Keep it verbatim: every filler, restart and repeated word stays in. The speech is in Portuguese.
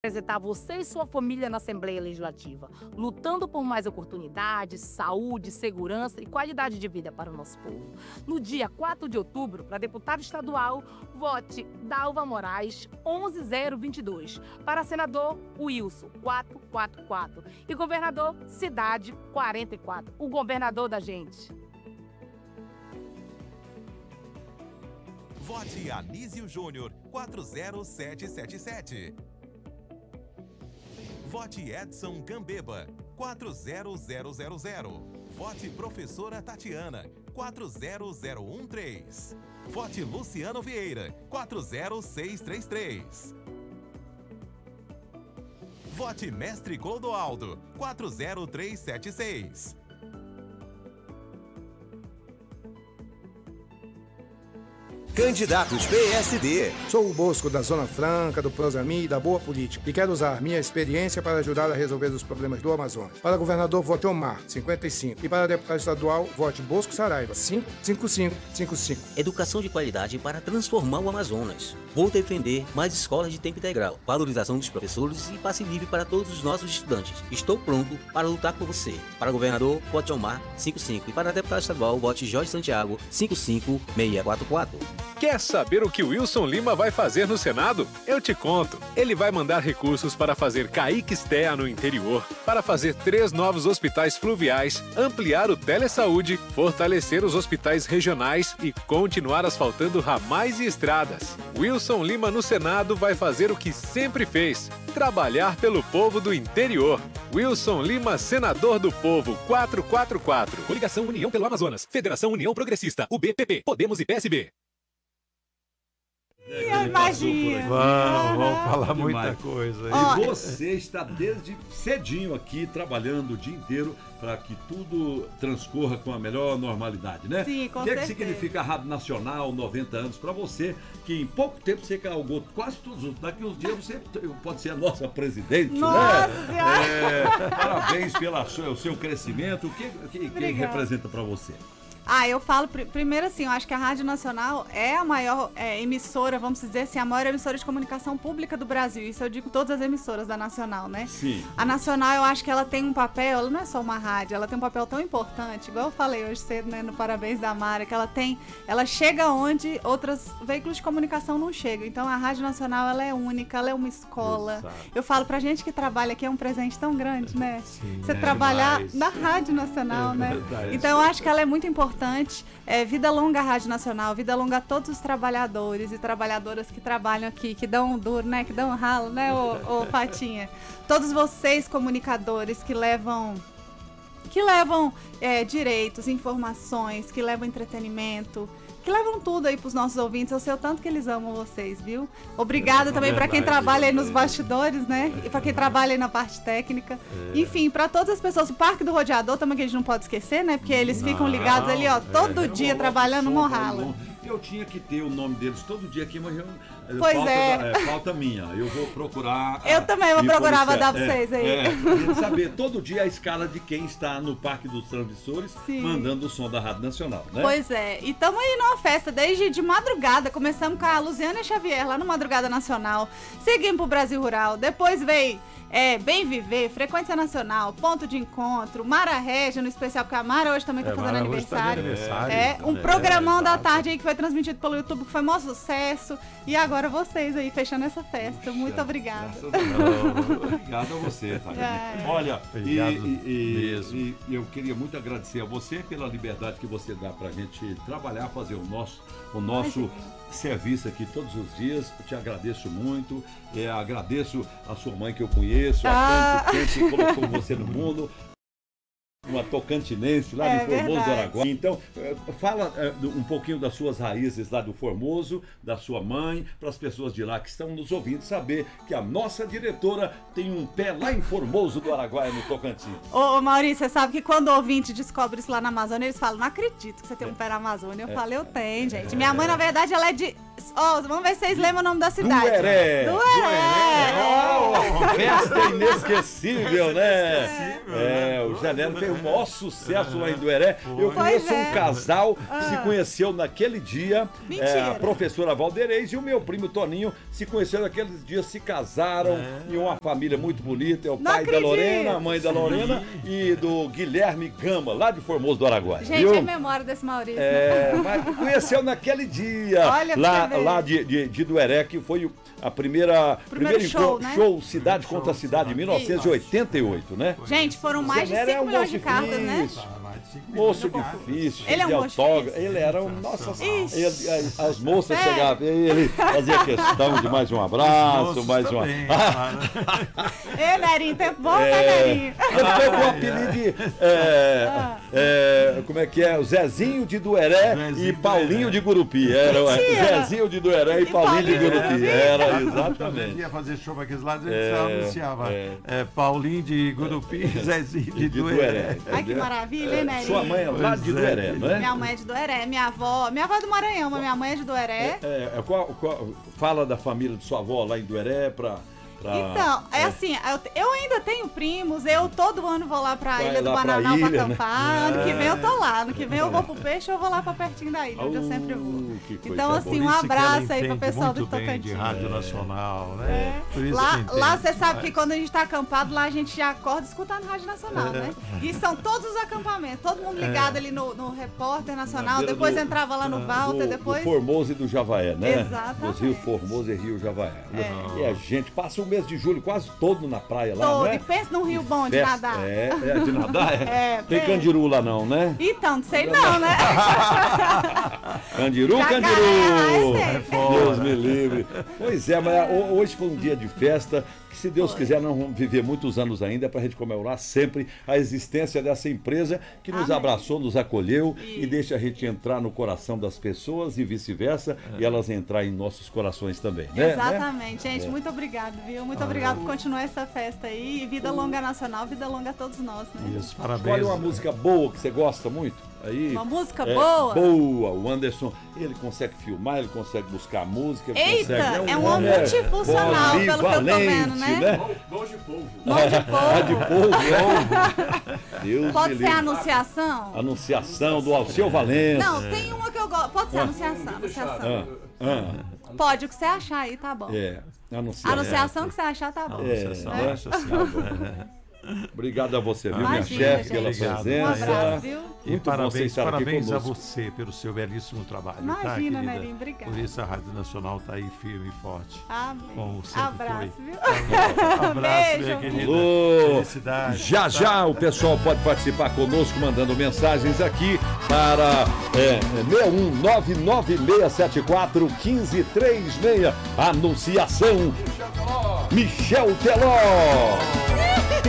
representar você e sua família na Assembleia Legislativa, lutando por mais oportunidades, saúde, segurança e qualidade de vida para o nosso povo. No dia quatro de outubro, para deputado estadual, vote Dalva Moraes onze zero vinte e dois, para senador Wilson quatrocentos e quarenta e quatro e governador Cidade quarenta e quatro, o governador da gente. Vote Anísio Júnior quatro zero sete sete sete. Vote Edson Gambeba quatro zero zero zero zero. Vote Professora Tatiana quatro zero zero um três. Vote Luciano Vieira quatro zero seis três três. Vote Mestre Clodoaldo quatro zero três sete seis. Candidatos P S D. Sou o Bosco da Zona Franca, do Prosamin e da Boa Política e quero usar minha experiência para ajudar a resolver os problemas do Amazonas. Para governador, vote Omar, cinquenta e cinco. E para deputado estadual, vote Bosco Saraiva, cinco cinco cinco cinco cinco. Educação de qualidade para transformar o Amazonas. Vou defender mais escolas de tempo integral, valorização dos professores e passe livre para todos os nossos estudantes. Estou pronto para lutar por você. Para governador, vote Omar, cinco cinco. E para deputado estadual, vote Jorge Santiago, cinco cinco seis quatro quatro. Quer saber o que o Wilson Lima vai fazer no Senado? Eu te conto. Ele vai mandar recursos para fazer Caíques-Terra no interior, para fazer três novos hospitais fluviais, ampliar o telesaúde, fortalecer os hospitais regionais e continuar asfaltando ramais e estradas. Wilson Lima no Senado vai fazer o que sempre fez: trabalhar pelo povo do interior. Wilson Lima, senador do povo, quatrocentos e quarenta e quatro. Coligação União pelo Amazonas. Federação União Progressista. U B P P. Podemos e P S B. Imagina. Vamos, vamos falar muita Demais. coisa aí. E você está desde cedinho aqui, trabalhando o dia inteiro para que tudo transcorra com a melhor normalidade, né? Sim, com O que é que certeza. significa a Rádio Nacional, noventa anos, para você, que em pouco tempo você galgou quase tudo. Daqui uns dias você pode ser a nossa presidente, Nossa né? Senhora! É, parabéns pelo seu, seu crescimento. O que, que, quem representa para você? Ah, eu falo, pr- primeiro assim, eu acho que a Rádio Nacional é a maior é, emissora, vamos dizer assim, a maior emissora de comunicação pública do Brasil. Isso eu digo todas as emissoras da Nacional, né? Sim. A Nacional, eu acho que ela tem um papel, ela não é só uma rádio, ela tem um papel tão importante, igual eu falei hoje cedo, né, no Parabéns da Mara, que ela tem, ela chega onde outros veículos de comunicação não chegam. Então a Rádio Nacional, ela é única, ela é uma escola. Exato. Eu falo pra gente que trabalha aqui, é um presente tão grande, né? Sim, Você é trabalhar demais. na Rádio Nacional, É né? verdade. Então eu acho que ela é muito importante. É, vida longa à Rádio Nacional, vida longa a todos os trabalhadores e trabalhadoras que trabalham aqui, que dão um duro, né? Que dão um ralo, né, ô, ô Fatinha? Todos vocês, comunicadores, que levam que levam é, direitos, informações, que levam entretenimento, que levam tudo aí pros nossos ouvintes. Eu sei o tanto que eles amam vocês, viu? Obrigada É também para quem verdade, trabalha aí é nos verdade. bastidores, né? E para quem trabalha aí na parte técnica. É. Enfim, para todas as pessoas, o Parque do Rodeador também, que a gente não pode esquecer, né? Porque eles ficam Não, ligados ali, ó, todo é. dia Eu trabalhando coloco som, morrala. bom. Eu tinha que ter o nome deles todo dia aqui, mas eu, Pois falta, é. da- é, falta minha. Eu vou procurar. Eu ah, também vou me procurar, vou policiar. dar pra vocês aí. É, é, saber todo dia a escala de quem está no Parque dos Transmissores Sim. mandando o som da Rádio Nacional, né? Pois é, e estamos aí numa festa desde de madrugada. Começamos com a Luziana Xavier lá no Madrugada Nacional. Seguimos pro Brasil Rural. Depois veio é, Bem Viver, Frequência Nacional, Ponto de Encontro, Mara Régia no especial, porque a Mara hoje também tá É, fazendo Mara hoje tá de aniversário. aniversário, É, um é, programão da exato. tarde aí que foi transmitido pelo YouTube, que foi maior sucesso. E agora vocês aí fechando essa festa. Muito obrigada. Graças a Deus. Obrigado a você, Thaís. É. Olha, e, Obrigado e- e- mesmo. e eu queria muito agradecer a você pela liberdade que você dá pra gente trabalhar, fazer o nosso, o nosso serviço aqui todos os dias. Eu te agradeço muito. É, agradeço a sua mãe que eu conheço há Ah. tanto tempo que colocou você no mundo. Uma tocantinense lá É de Formoso do verdade. Araguaia. Então, eh, fala eh, do- um pouquinho das suas raízes lá do Formoso, da sua mãe, para as pessoas de lá que estão nos ouvindo saber que a nossa diretora tem um pé lá em Formoso do Araguaia, no Tocantins. Ô, ô, Maurício, você sabe que quando o ouvinte descobre isso lá na Amazônia, eles falam, não acredito que você tem um pé na Amazônia. Eu É. falo, eu tenho, gente. Minha mãe, na verdade, ela é de... Ó, vamos ver se vocês lembram o nome da cidade. Dueré. Dueré. Oh, festa inesquecível, né? É, o Janero fez o maior sucesso lá em Dueré. Eu conheço um casal que se conheceu naquele dia. É, a professora Valderez e o meu primo Toninho se conheceram naqueles dias, se casaram em uma família muito bonita. É o pai da Lorena, a mãe da Lorena e do Guilherme Gama, lá de Formoso do Araguaia. Gente, viu? É memória desse Maurício. É, mas conheceu naquele dia. Olha, lá lá de, de, de Dueré, que foi a primeira primeiro, primeiro show, né? show Cidade show, contra Cidade, em mil novecentos e oitenta e oito, né? Gente, foram mais de cinco milhões de cartas, né? Moço difícil, ele é um autógrafo. Ele era um. Nossa, ele, as, as moças é. chegavam, ele fazia questão de mais um abraço, mais uma. Ê, Nerinho, tempo bom, né, Nerinho? Ele foi com o apelido de. É, ah. é, como é que é? O Zezinho de Dueré Zezinho e Paulinho de Gurupi. Era o Zezinho de Dueré e, e Paulinho de Gurupi. Era, exatamente. Ia fazer show para aqueles lados, a gente é, anunciava é. É, Paulinho de Gurupi, Zezinho de, de Dueré. Ai, que maravilha, hein, Nerinho? Sua mãe é lá de Dueré, não é? Minha mãe é de Dueré, minha avó, minha avó é do Maranhão, mas minha mãe é de Dueré. É, é, qual, qual, fala da família de sua avó lá em Dueré pra... Pra, então, é, é assim, eu, eu ainda tenho primos, eu todo ano vou lá pra Ilha do Bananal pra, pra acampar, né? Ano que vem eu tô lá, ano que vem eu vou pro Peixe, eu vou lá pra pertinho da ilha, onde eu sempre vou. Então, assim, um abraço aí pro pessoal do Tocantins. De Rádio Nacional, né? É. Lá, lá você sabe que quando a gente tá acampado, lá a gente já acorda escutando Rádio Nacional, é. né? E são todos os acampamentos, todo mundo ligado é. ali no, no Repórter Nacional, depois do, entrava lá no Walter, do, depois... Do Formoso e do Javaé, né? Exatamente. Dos Rio Formoso e Rio Javaé. É. E a gente passa um mês de julho quase todo na praia lá, todo. Né? E pensa num rio bom de Festa, nadar. É, é de nadar, é? é Tem pensa. Candiru lá não, né? Então, não sei não, né? Candiru, Jacaré, Candiru! É, Deus me livre. Pois é, mas hoje foi um dia de festa que, se Deus foi. quiser, nós vamos viver muitos anos ainda para a gente comemorar sempre a existência dessa empresa que nos Amém. abraçou, nos acolheu e... e deixa a gente entrar no coração das pessoas e vice-versa, é. e elas entrar em nossos corações também, né? Exatamente, né? gente, é. muito obrigado, viu? Muito ah, obrigado por continuar essa festa aí, e vida longa nacional, vida longa a todos nós, né? Isso, parabéns. Escolhe uma música boa que você gosta muito. Aí, uma música é, boa? Boa, o Anderson, ele consegue filmar, ele consegue buscar música. Ele Eita, consegue, é um homem multifuncional, pelo que eu tô vendo, né? né? Mão de polvo. Mão de polvo. de polvo, é. Deus Pode me ser livre. Anunciação? Anunciação do Alceu Valença. Não, tem uma que eu gosto. Pode ser ah. Anunciação, anunciação. Ah. Ah. Pode, o que você achar aí, tá bom. É, anunciação. Anunciação que você achar, tá bom. É, anunciação, é. acho assim, é. Obrigado a você, viu, Imagina, minha chefe, gente. pela Obrigado. presença. Um abraço, viu? E Muito parabéns, bom parabéns a você pelo seu belíssimo trabalho. Imagina, tá, Nerinho, obrigada. Por isso a Rádio Nacional está aí firme e forte. Amém. Como sempre Abraço, foi. viu? Abraço, Beijo. minha querida. Alô. Felicidade. Já, já o pessoal pode participar conosco, mandando mensagens aqui para é, seis um nove nove seis sete quatro um cinco três seis. Anunciação Michel Teló.